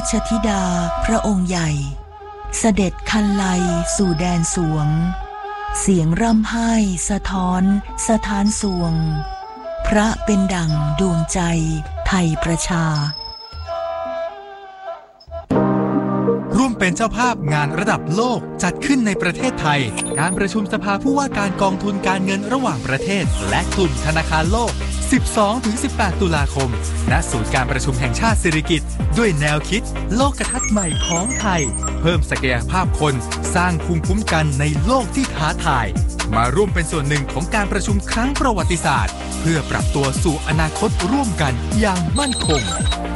ชธิดาพระองค์ใหญ่เสด็จคันไลสู่แดนสวงเสียงร่ำไห้สะท้อนสถานสวงพระเป็นดั่งดวงใจไทยประชาร่วมเป็นเจ้าภาพงานระดับโลกจัดขึ้นในประเทศไทยการประชุมสภาผู้ว่าการกองทุนการเงินระหว่างประเทศและกลุ่มธนาคารโลก 12-18 ตุลาคมณศูนย์การประชุมแห่งชาติสิริกิติ์ด้วยแนวคิดโลกทัศน์ใหม่ของไทยเพิ่มศักยภาพคนสร้างภูมิคุ้มกันในโลกที่ท้าทายมาร่วมเป็นส่วนหนึ่งของการประชุมครั้งประวัติศาสตร์เพื่อปรับตัวสู่อนาคตร่วมกันอย่างมั่นคง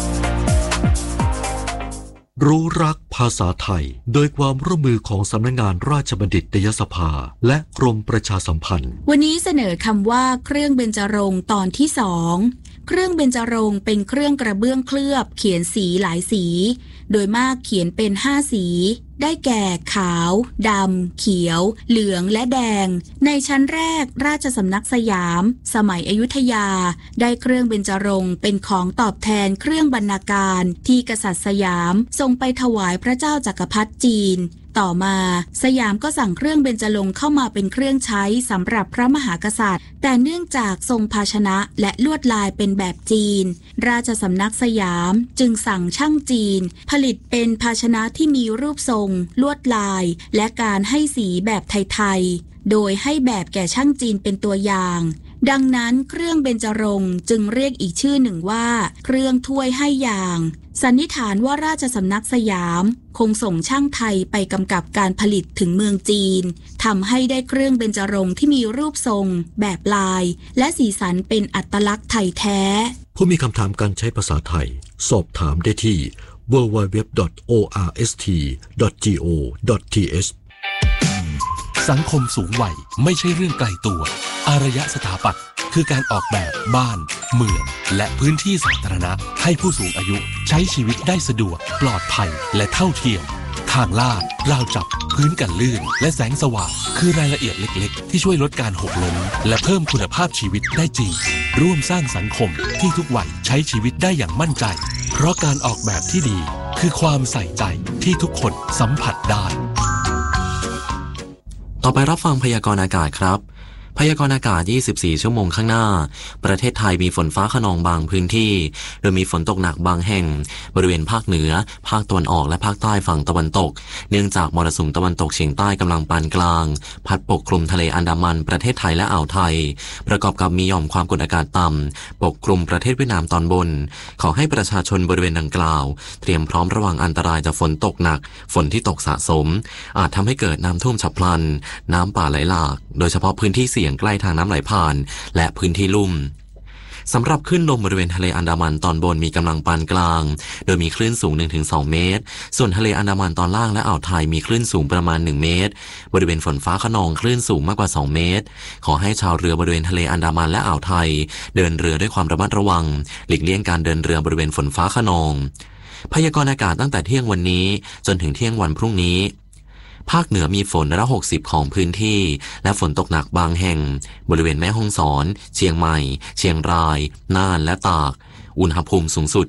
รู้รักภาษาไทยโดยความร่วมมือของสำนักงานราชบัณฑิตยสภาและกรมประชาสัมพันธ์วันนี้เสนอคำว่าเครื่องเบญจรงค์ตอนที่2เครื่องเบญจรงค์เป็นเครื่องกระเบื้องเคลือบเขียนสีหลายสีโดยมากเขียนเป็น5สีได้แก่ขาวดำเขียวเหลืองและแดงในชั้นแรกราชสำนักสยามสมัยอยุธยาได้เครื่องเบญจรงค์เป็นของตอบแทนเครื่องบรรณาการที่กษัตริย์สยามทรงไปถวายพระเจ้าจักรพรรดิจีนต่อมาสยามก็สั่งเครื่องเบญจรงค์เข้ามาเป็นเครื่องใช้สำหรับพระมหากษัตริย์แต่เนื่องจากทรงภาชนะและลวดลายเป็นแบบจีนราชสำนักสยามจึงสั่งช่างจีนผลิตเป็นภาชนะที่มีรูปทรงลวดลายและการให้สีแบบไทยๆโดยให้แบบแก่ช่างจีนเป็นตัวอย่างดังนั้นเครื่องเบญจรงค์จึงเรียกอีกชื่อหนึ่งว่าเครื่องถ้วยให้ยางสันนิษฐานว่าราชสำนักสยามคงส่งช่างไทยไปกำกับการผลิตถึงเมืองจีนทำให้ได้เครื่องเบญจรงค์ที่มีรูปทรงแบบลายและสีสันเป็นอัตลักษณ์ไทยแท้ผู้มีคำถามการใช้ภาษาไทยสอบถามได้ที่ www.orst.go.th สังคมสูงวัยไม่ใช่เรื่องไกลตัวอารยสถาปัตย์คือการออกแบบบ้านเมืองและพื้นที่สาธารณะให้ผู้สูงอายุใช้ชีวิตได้สะดวกปลอดภัยและเท่าเทียมทางลาดราวจับพื้นกันลื่นและแสงสว่างคือรายละเอียดเล็กๆที่ช่วยลดการหกล้มและเพิ่มคุณภาพชีวิตได้จริงร่วมสร้างสังคมที่ทุกวัยใช้ชีวิตได้อย่างมั่นใจเพราะการออกแบบที่ดีคือความใส่ใจที่ทุกคนสัมผัสได้ต่อไปรับฟังพยากรณ์อากาศครับพยากรณ์อากาศ24ชั่วโมงข้างหน้าประเทศไทยมีฝนฟ้าคะนองบางพื้นที่โดยมีฝนตกหนักบางแห่งบริเวณภาคเหนือภาคตะวันออกและภาคใต้ฝั่งตะวันตกเนื่องจากมรสุมตะวันตกเฉียงใต้กำลังปานกลางพัดปกคลุมทะเลอันดามันประเทศไทยและอ่าวไทยประกอบกับมีหย่อมความกดอากาศต่ำปกคลุมประเทศเวียดนามตอนบนขอให้ประชาชนบริเวณดังกล่าวเตรียมพร้อมระวังอันตรายจากฝนตกหนักฝนที่ตกสะสมอาจทำให้เกิดน้ำท่วมฉับพลันน้ำป่าไหลหลากโดยเฉพาะพื้นที่เสี่ยงใกล้ทางน้ำไหลผ่านและพื้นที่ลุ่มสำหรับคลื่นลมบริเวณทะเลอันดามันตอนบนมีกำลังปานกลางโดยมีคลื่นสูง 1-2 เมตรส่วนทะเลอันดามันตอนล่างและอ่าวไทยมีคลื่นสูงประมาณ1เมตรบริเวณฝนฟ้าคะนองคลื่นสูงมากกว่า2เมตรขอให้ชาวเรือบริเวณทะเลอันดามันและอ่าวไทยเดินเรือด้วยความระมัดระวังหลีกเลี่ยงการเดินเรือบริเวณฝนฟ้าคะนองพยากรณ์อากาศตั้งแต่เที่ยงวันนี้จนถึงเที่ยงวันพรุ่งนี้ภาคเหนือมีฝน160ของพื้นที่และฝนตกหนักบางแห่งบริเวณแม่ฮ่องสอนเชียงใหม่เชียงรายน่านและตากอุณหภูมิสูงสุด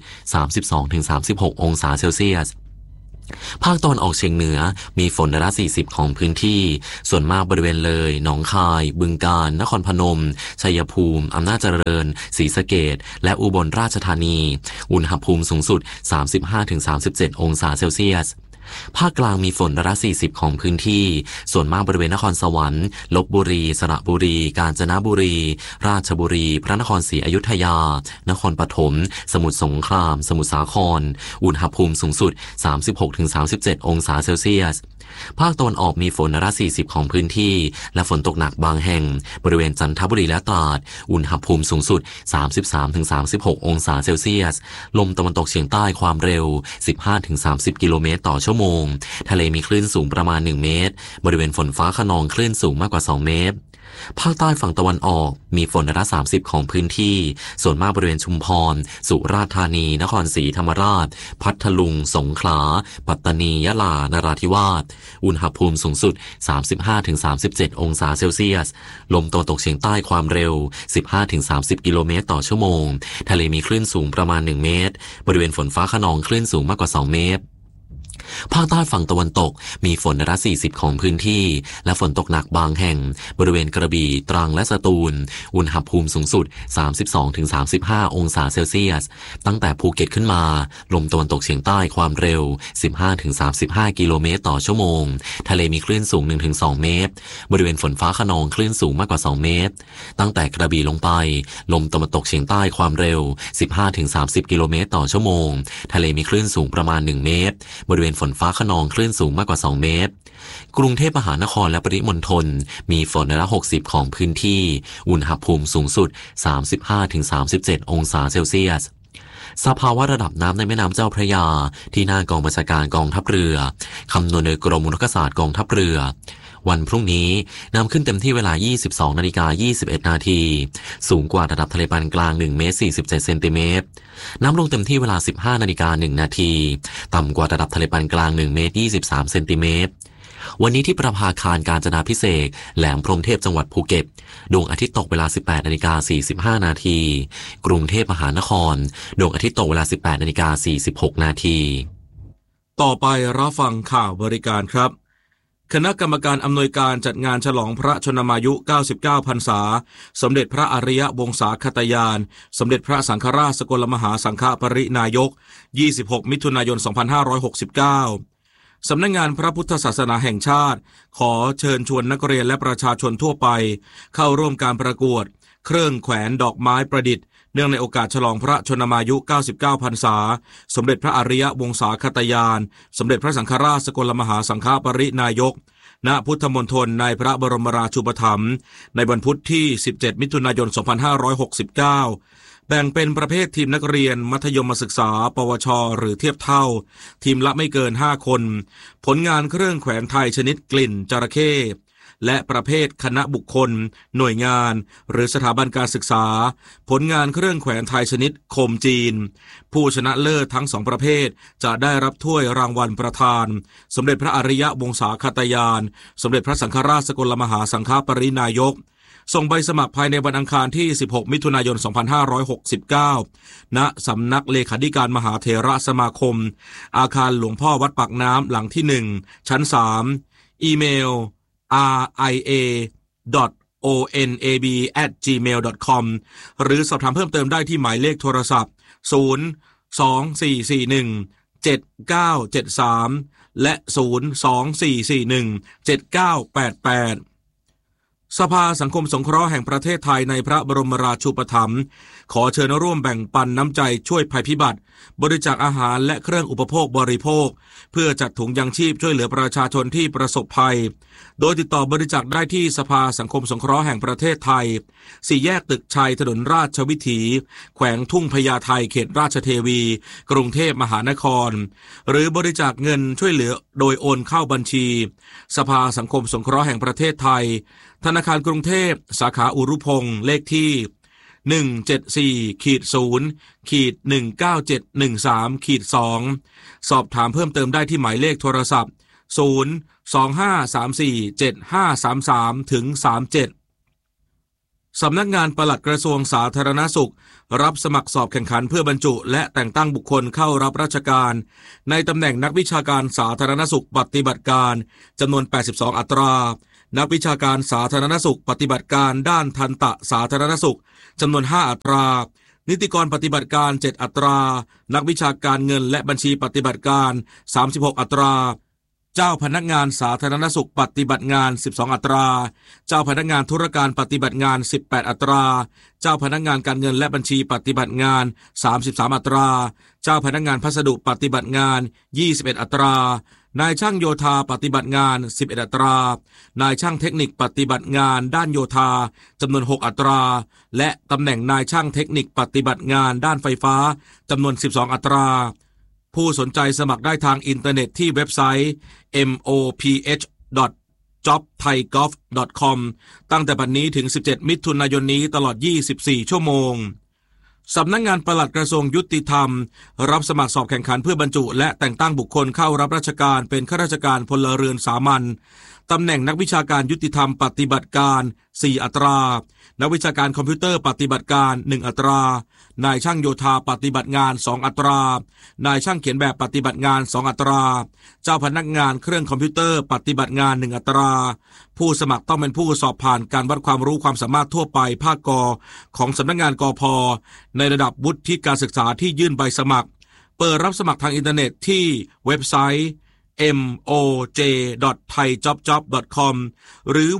32-36 องศาเซลเซียสภาคตะวันออกเฉียงเหนือมีฝน40ของพื้นที่ส่วนมากบริเวณเลยหนองคายบึงกาฬนครพนมชัยภูมิอำนาจเจริญศรีสะเกษและอุบลราชธานีอุณหภูมิสูงสุด 35-37 องศาเซลเซียสภาคกลางมีฝน40ของพื้นที่ส่วนมากบริเวณนครสวรรค์ลพบุรีสระบุรีกาญจนบุรีราชบุรีพระนครศรีอยุธยานครปฐมสมุทรสงครามสมุทรสาครอุณหภูมิสูงสุด 36-37 องศาเซลเซียสภาคตะวันออกมีฝน40ของพื้นที่และฝนตกหนักบางแห่งบริเวณจันทบุรีและตราดอุณหภูมิสูงสุด 33-36 องศาเซลเซียสลมตะวันตกเฉียงใต้ความเร็ว 15-30 กิโลเมตรต่อชั่วโมงทะเลมีคลื่นสูงประมาณ1เมตรบริเวณฝนฟ้าคะนองคลื่นสูงมากกว่า2เมตรภาคใต้ฝั่งตะวันออกมีฝนร้อยละ30ของพื้นที่ส่วนมากบริเวณชุมพรสุราษฎร์ธานีนครศรีธรรมราชพัทลุงสงขลาปัตตานียะลานราธิวาสอุณหภูมิสูงสุด 35-37 องศาเซลเซียสลมตะวันตกเฉียงใต้ความเร็ว 15-30 กิโลเมตรต่อชั่วโมงทะเลมีคลื่นสูงประมาณ1เมตรบริเวณฝนฟ้าคะนองคลื่นสูงมากกว่า2เมตรภาคใต้ฝั่งตะวันตกมีฝนร้อยละ40ของพื้นที่และฝนตกหนักบางแห่งบริเวณกระบี่ตรังและสตูลอุณหภูมิสูงสุด 32-35 องศาเซลเซียสตั้งแต่ภูเก็ตขึ้นมาลมตะวันตกเฉียงใต้ความเร็ว 15-35 กิโลเมตรต่อชั่วโมงทะเลมีคลื่นสูง 1-2 เมตรบริเวณฝนฟ้าคะนองคลื่นสูงมากกว่า2เมตรตั้งแต่กระบี่ลงไปลมตะวันตกเฉียงใต้ความเร็ว 15-30 กิโลเมตรต่อชั่วโมงทะเลมีคลื่นสูงประมาณ1เมตรบริเวณฝนฟ้าคะนองคลื่นสูงมากกว่า2เมตรกรุงเทพมหานครและปริมณฑลมีฝนร้อยละ60ของพื้นที่อุณหภูมิสูงสุด 35-37 องศาเซลเซียสสภาวะระดับน้ำในแม่น้ำเจ้าพระยาที่หน้ากองบัญชาการกองทัพเรือคำนวณโดยกรมอุทกศาสตร์กองทัพเรือวันพรุ่งนี้น้ำขึ้นเต็มที่เวลา 22:21 นาทีสูงกว่าระดับทะเลปานกลาง1เมตร47เซนติเมตรน้ำลงเต็มที่เวลา 15:01 นาทีต่ำกว่าระดับทะเลปานกลาง1เมตร23เซนติเมตรวันนี้ที่ประภาคารกาญจนาภิเษกแหลมพรหมเทพจังหวัดภูเก็ตดวงอาทิตย์ตกเวลา 18:45 นาทีกรุงเทพมหานครดวงอาทิตย์ตกเวลา 18:46 นาทีต่อไปรับฟังข่าวบริการครับคณะกรรมการอำนวยการจัดงานฉลองพระชนมายุ99พรรษาสมเด็จพระอริยวงศาคตยานสมเด็จพระสังฆราชสกลมหาสังฆปรินายก26มิถุนายน2569สำนักงานพระพุทธศาสนาแห่งชาติขอเชิญชวนนักเรียนและประชาชนทั่วไปเข้าร่วมการประกวดเครื่องแขวนดอกไม้ประดิษฐ์เนื่องในโอกาสฉลองพระชนมายุ99พรรษาสมเด็จพระอริยวงศาคตยานสมเด็จพระสังฆราชสกลมหาสังฆปรินายกณพุทธมณฑลในพระบรมราชูปถัมภ์ในวันพุธที่17มิถุนายน2569แบ่งเป็นประเภททีมนักเรียนมัธยมศึกษาปวชหรือเทียบเท่าทีมละไม่เกิน5คนผลงานเครื่องแขวนไทยชนิดกลิ่นจระเข้และประเภทคณะบุคคลหน่วยงานหรือสถาบันการศึกษาผลงานเครื่องแขวนไทยชนิดโคมจีนผู้ชนะเลิศทั้ง2ประเภทจะได้รับถ้วยรางวัลประธานสมเด็จพระอริยวงศาคตยานสมเด็จพระสังฆราชสกลมหาสังฆปรินายกส่งใบสมัครภายในวันอังคารที่16มิถุนายน2569ณสำนักเลขาธิการมหาเถรสมาคมอาคารหลวงพ่อวัดปากน้ำหลังที่1ชั้น3อีเมลria.onab@gmail.com หรือสอบถามเพิ่มเติมได้ที่หมายเลขโทรศัพท์024417973และ024417988สภาสังคมสงเคราะห์แห่งประเทศไทยในพระบรมราชูปถัมภ์ขอเชิญร่วมแบ่งปันน้ำใจช่วยภัยพิบัติบริจาคอาหารและเครื่องอุปโภคบริโภคเพื่อจัดถุงยังชีพช่วยเหลือประชาชนที่ประสบภัยโดยติดต่อบริจาคได้ที่สภาสังคมสงเคราะห์แห่งประเทศไทย4แยกตึกชัยถนนราชวิถีแขวงทุ่งพญาไทเขตราชเทวีกรุงเทพมหานครหรือบริจาคเงินช่วยเหลือโดยโอนเข้าบัญชีสภาสังคมสงเคราะห์แห่งประเทศไทยธนาคารกรุงเทพสาขาอุรุพงษ์เลขที่174-0-19713-2สอบถามเพิ่มเติมได้ที่หมายเลขโทรศัพท์025347533-37สำนักงานปลัดกระทรวงสาธารณสุขรับสมัครสอบแข่งขันเพื่อบรรจุและแต่งตั้งบุคคลเข้ารับราชการในตำแหน่งนักวิชาการสาธารณสุขปฏิบัติการจำนวน82อัตรานักวิชาการสาธารณสุขปฏิบัติการด้านทันตสาธารณสุขจำนวน5อัตรานิติกรปฏิบัติการ7อัตรานักวิชาการเงินและบัญชีปฏิบัติการ36อัตราเจ้าพนักงานสาธารณสุขปฏิบัติงาน12อัตราเจ้าพนักงานธุรการปฏิบัติงาน18อัตราเจ้าพนักงานการเงินและบัญชีปฏิบัติงาน33อัตราเจ้าพนักงานพัสดุปฏิบัติงาน21อัตรานายช่างโยธาปฏิบัติงาน11อัตรานายช่างเทคนิคปฏิบัติงานด้านโยธาจำนวน6อัตราและตำแหน่งนายช่างเทคนิคปฏิบัติงานด้านไฟฟ้าจำนวน12อัตราผู้สนใจสมัครได้ทางอินเทอร์เน็ตที่เว็บไซต์ moph jobthaigolf.com ตั้งแต่บัดนี้ถึง17มิถุนายนนี้ตลอด24ชั่วโมงสำนักงานปลัดกระทรวงยุติธรรมรับสมัครสอบแข่งขันเพื่อบรรจุและแต่งตั้งบุคคลเข้ารับราชการเป็นข้าราชการพลเรือนสามัญตำแหน่งนักวิชาการยุติธรรมปฏิบัติการ4อัตรานักวิชาการคอมพิวเตอร์ปฏิบัติการ1อัตรานายช่างโยธาปฏิบัติงาน2อัตรานายช่างเขียนแบบปฏิบัติงาน2อัตราเจ้าพนักงานเครื่องคอมพิวเตอร์ปฏิบัติงาน1อัตราผู้สมัครต้องเป็นผู้สอบผ่านการวัดความรู้ความสามารถทั่วไปภาคก.ของสำนักงานกพ.ในระดับวุฒิการศึกษาที่ยื่นใบสมัครเปิดรับสมัครทางอินเทอร์เน็ตที่เว็บไซต์moj.thaijobjob.com หรือ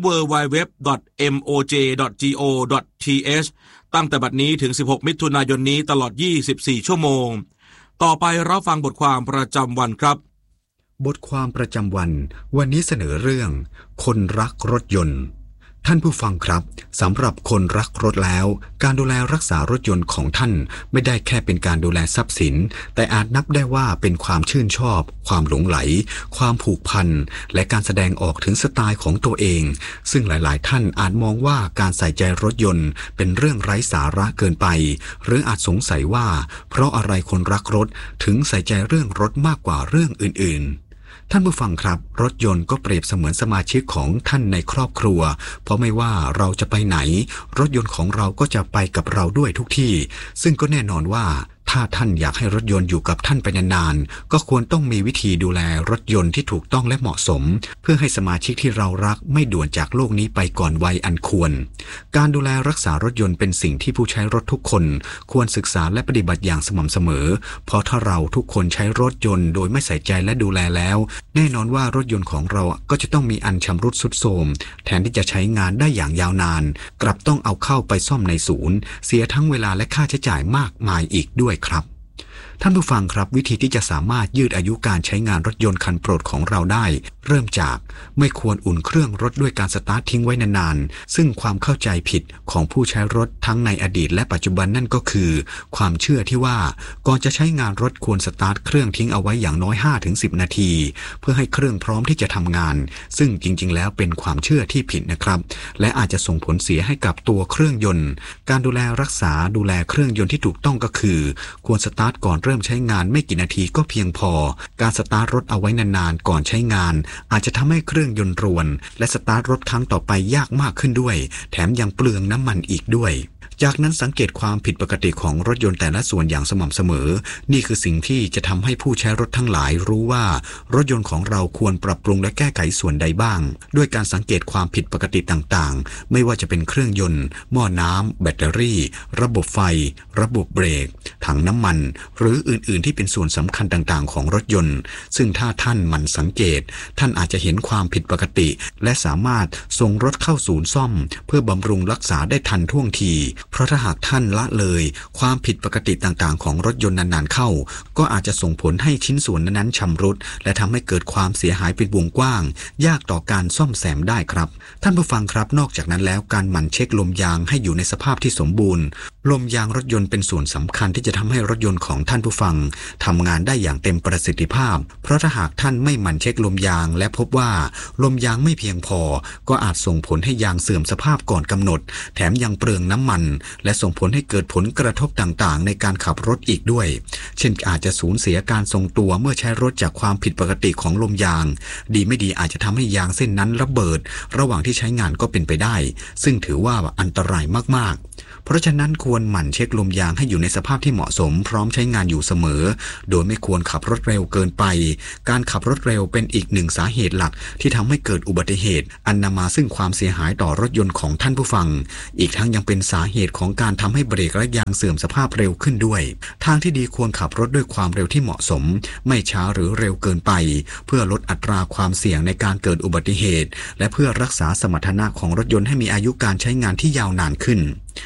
www.moj.go.th ตั้งแต่บัดนี้ถึง16มิถุนายนนี้ตลอด24ชั่วโมงต่อไปรับฟังบทความประจำวันครับบทความประจำวันวันนี้เสนอเรื่องคนรักรถยนต์ท่านผู้ฟังครับสำหรับคนรักรถแล้วการดูแลรักษารถยนต์ของท่านไม่ได้แค่เป็นการดูแลทรัพย์สินแต่อาจนับได้ว่าเป็นความชื่นชอบความหลงไหลความผูกพันและการแสดงออกถึงสไตล์ของตัวเองซึ่งหลายๆท่านอาจมองว่าการใส่ใจรถยนต์เป็นเรื่องไร้สาระเกินไปหรืออาจสงสัยว่าเพราะอะไรคนรักรถถึงใส่ใจเรื่องรถมากกว่าเรื่องอื่นๆท่านผู้ฟังครับรถยนต์ก็เปรียบเสมือนสมาชิกของท่านในครอบครัวเพราะไม่ว่าเราจะไปไหนรถยนต์ของเราก็จะไปกับเราด้วยทุกที่ซึ่งก็แน่นอนว่าถ้าท่านอยากให้รถยนต์อยู่กับท่านไปนานๆก็ควรต้องมีวิธีดูแลรถยนต์ที่ถูกต้องและเหมาะสมเพื่อให้สมาชิกที่เรารักไม่ด่วนจากโลกนี้ไปก่อนวัยอันควรการดูแลรักษารถยนต์เป็นสิ่งที่ผู้ใช้รถทุกคนควรศึกษาและปฏิบัติอย่างสม่ำเสมอเพราะถ้าเราทุกคนใช้รถยนต์โดยไม่ใส่ใจและดูแลแล้วแน่นอนว่ารถยนต์ของเราก็จะต้องมีอันชำรุดทรุดโทรมแทนที่จะใช้งานได้อย่างยาวนานกลับต้องเอาเข้าไปซ่อมในศูนย์เสียทั้งเวลาและค่าใช้จ่ายมากมายอีกด้วยครับท่านผู้ฟังครับวิธีที่จะสามารถยืดอายุการใช้งานรถยนต์คันโปรดของเราได้เริ่มจากไม่ควรอุ่นเครื่องรถด้วยการสตาร์ททิ้งไว้นานๆซึ่งความเข้าใจผิดของผู้ใช้รถทั้งในอดีตและปัจจุบันนั่นก็คือความเชื่อที่ว่าก่อนจะใช้งานรถควรสตาร์ทเครื่องทิ้งเอาไว้อย่างน้อย 5-10 นาทีเพื่อให้เครื่องพร้อมที่จะทำงานซึ่งจริงๆแล้วเป็นความเชื่อที่ผิดนะครับและอาจจะส่งผลเสียให้กับตัวเครื่องยนต์การดูแลรักษาดูแลเครื่องยนต์ที่ถูกต้องก็คือควรสตาร์ทก่อนเริ่มใช้งานไม่กี่นาทีก็เพียงพอการสตาร์ทรถเอาไว้นานๆก่อนใช้งานอาจจะทำให้เครื่องยนต์รวนและสตาร์ทรถครั้งต่อไปยากมากขึ้นด้วยแถมยังเปลืองน้ำมันอีกด้วยจากนั้นสังเกตความผิดปกติของรถยนต์แต่ละส่วนอย่างสม่ำเสมอนี่คือสิ่งที่จะทำให้ผู้ใช้รถทั้งหลายรู้ว่ารถยนต์ของเราควรปรับปรุงและแก้ไขส่วนใดบ้างด้วยการสังเกตความผิดปกติต่างๆไม่ว่าจะเป็นเครื่องยนต์หม้อน้ำแบตเตอรี่ระบบไฟระบบเบรกถังน้ำมันหรืออื่นๆที่เป็นส่วนสำคัญต่างๆของรถยนต์ซึ่งถ้าท่านหมั่นสังเกตท่านอาจจะเห็นความผิดปกติและสามารถส่งรถเข้าศูนย์ซ่อมเพื่อบำรุงรักษาได้ทันท่วงทีเพราะถ้าหากท่านละเลยความผิดปกติต่างๆของรถยนต์นานๆเข้าก็อาจจะส่งผลให้ชิ้นส่วนนั้นๆชำรุดและทำให้เกิดความเสียหายเป็นวงกว้างยากต่อการซ่อมแซมได้ครับท่านผู้ฟังครับนอกจากนั้นแล้วการหมั่นเช็คลมยางให้อยู่ในสภาพที่สมบูรณ์ลมยางรถยนต์เป็นส่วนสำคัญที่จะทำให้รถยนต์ของท่านผู้ฟังทำงานได้อย่างเต็มประสิทธิภาพเพราะถ้าหากท่านไม่หมั่นเช็คลมยางและพบว่าลมยางไม่เพียงพอก็อาจส่งผลให้ยางเสื่อมสภาพก่อนกำหนดแถมยังเปลืองน้ำมันและส่งผลให้เกิดผลกระทบต่างๆในการขับรถอีกด้วยเช่นอาจจะสูญเสียการทรงตัวเมื่อใช้รถจากความผิดปกติของลมยางดีไม่ดีอาจจะทำให้ยางเส้นนั้นระเบิดระหว่างที่ใช้งานก็เป็นไปได้ซึ่งถือว่าอันตรายมากๆเพราะฉะนั้นควรหมั่นเช็คลมยางให้อยู่ในสภาพที่เหมาะสมพร้อมใช้งานอยู่เสมอโดยไม่ควรขับรถเร็วเกินไปการขับรถเร็วเป็นอีกหนึ่งสาเหตุหลักที่ทำให้เกิดอุบัติเหตุอันนำมาซึ่งความเสียหายต่อรถยนต์ของท่านผู้ฟังอีกทั้งยังเป็นสาเหตุของการทำให้เบรกและยางเสื่อมสภาพเร็วขึ้นด้วยทางที่ดีควรขับรถด้วยความเร็วที่เหมาะสมไม่ช้าหรือเร็วเกินไปเพื่อลดอัตราความเสี่ยงในการเกิดอุบัติเหตุและเพื่อรักษาสมรรถนะของรถยนต์ให้มีอายุการใช้งานที่ยาวนานขึ้น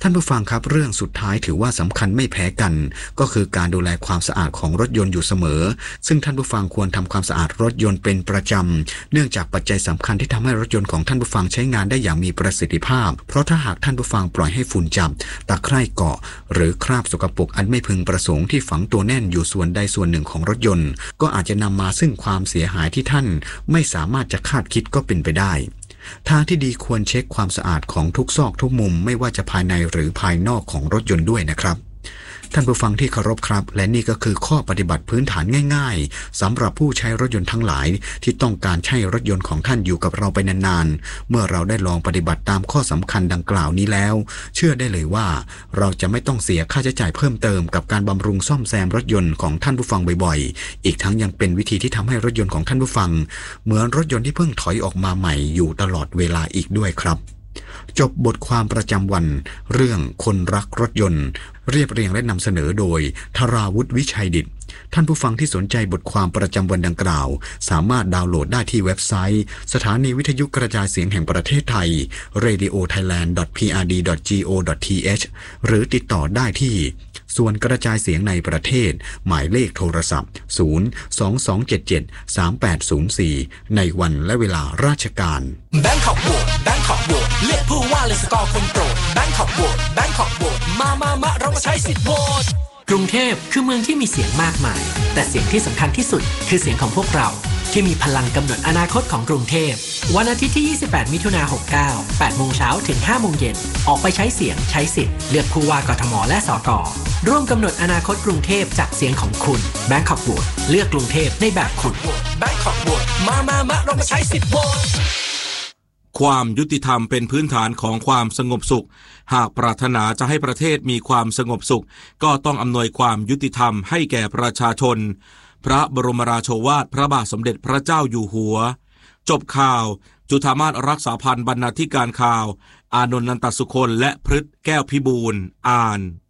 ท่านผู้ฟังครับเรื่องสุดท้ายถือว่าสำคัญไม่แพ้กันก็คือการดูแลความสะอาดของรถยนต์อยู่เสมอซึ่งท่านผู้ฟังควรทำความสะอาดรถยนต์เป็นประจำเนื่องจากปัจจัยสำคัญที่ทำให้รถยนต์ของท่านผู้ฟังใช้งานได้อย่างมีประสิทธิภาพเพราะถ้าหากท่านผู้ฟังปล่อยให้ฝุ่นจับตะไคร่เกาะหรือคราบสกปรกอันไม่พึงประสงค์ที่ฝังตัวแน่นอยู่ส่วนใดส่วนหนึ่งของรถยนต์ก็อาจจะนำมาซึ่งความเสียหายที่ท่านไม่สามารถจะคาดคิดก็เป็นไปได้ทางที่ดีควรเช็คความสะอาดของทุกซอกทุกมุมไม่ว่าจะภายในหรือภายนอกของรถยนต์ด้วยนะครับท่านผู้ฟังที่เคารพครับและนี่ก็คือข้อปฏิบัติพื้นฐานง่ายๆสำหรับผู้ใช้รถยนต์ทั้งหลายที่ต้องการใช้รถยนต์ของท่านอยู่กับเราไปนานๆเมื่อเราได้ลองปฏิบัติตามข้อสำคัญดังกล่าวนี้แล้วเชื่อได้เลยว่าเราจะไม่ต้องเสียค่าใช้จ่ายเพิ่มเติมกับการบำรุงซ่อมแซมรถยนต์ของท่านผู้ฟังบ่อยๆอีกทั้งยังเป็นวิธีที่ทำให้รถยนต์ของท่านผู้ฟังเหมือนรถยนต์ที่เพิ่งถอยออกมาใหม่อยู่ตลอดเวลาอีกด้วยครับจบบทความประจำวันเรื่องคนรักรถยนต์เรียบเรียงและนำเสนอโดยธราวุฒิวิชัยดิษฐ์ท่านผู้ฟังที่สนใจบทความประจำวันดังกล่าวสามารถดาวน์โหลดได้ที่เว็บไซต์สถานีวิทยุกระจายเสียงแห่งประเทศไทย radiothailand.prd.go.th หรือติดต่อได้ที่ส่วนกระจายเสียงในประเทศหมายเลขโทรศัพท์022773804ในวันและเวลาราชการแบงคอกโหวตแบงคอกโหวตเลือกผู้ว่าเลยสกอร์คนโปรดแบงคอกโหวตแบงคอกโหวตมาเรามาใช้สิทธิ์โหวตกรุงเทพคือเมืองที่มีเสียงมากมายแต่เสียงที่สำคัญที่สุดคือเสียงของพวกเราที่มีพลังกำหนดอนาคตของกรุงเทพวันอาทิตย์ที่28มิถุนายน69 8 โมงเช้าถึง 5 โมงเย็นออกไปใช้เสียงใช้สิทธิ์เลือกผู้ว่ากทมและสกร่วมกำหนดอนาคตกรุงเทพจากเสียงของคุณแบงคอกโหวตเลือกกรุงเทพในแบบคุณแบงคอกโหวตมาเรามาใช้สิทธิ์โหวตความยุติธรรมเป็นพื้นฐานของความสงบสุขหากปรารถนาจะให้ประเทศมีความสงบสุขก็ต้องอำนวยความยุติธรรมให้แก่ประชาชนพระบรมราโชวาทพระบาทสมเด็จพระเจ้าอยู่หัวจบข่าวจุฑามาสรักษาพันธ์บรรณาธิการข่าวอานนท์ นันตสุคนและพฤทธิ์แก้วพิบูลย์อ่าน